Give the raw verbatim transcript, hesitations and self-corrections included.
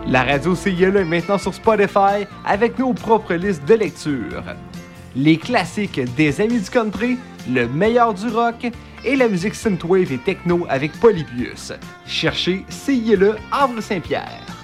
La radio C I L A est maintenant sur Spotify avec nos propres listes de lecture. Les classiques des Amis du Country, le meilleur du rock et la musique synthwave et techno avec Polybius. Cherchez C I L A Havre-Saint-Pierre.